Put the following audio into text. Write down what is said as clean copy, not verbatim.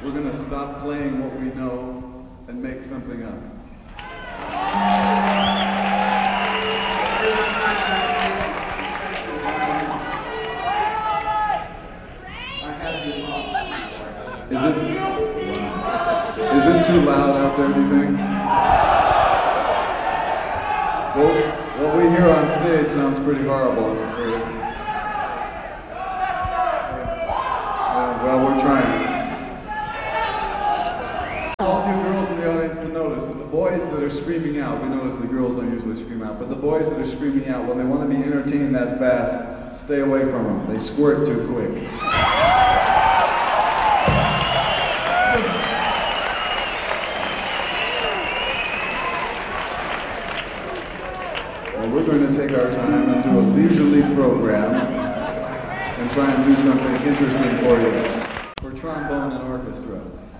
we're going to stop playing what we know and make something up. Is it too loud out there, do you think? Well, what we hear on stage sounds pretty horrible, I'm afraid. Well, we're trying. All of you girls in the audience to notice that the boys that are screaming out, we notice the girls don't usually scream out, but the boys that are screaming out, when they want to be entertained that fast, stay away from them. They squirt too quick. We're going to take our time and do a leisurely program and try and do something interesting for you. For trombone and orchestra.